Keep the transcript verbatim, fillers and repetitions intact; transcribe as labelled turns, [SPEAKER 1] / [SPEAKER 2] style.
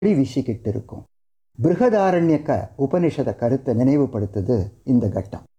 [SPEAKER 1] வீசிக்கிட்டு இருக்கும். பிருகதாரண்யக்க உபனிஷத கருத்தை நினைவுபடுத்துது இந்த கட்டம்.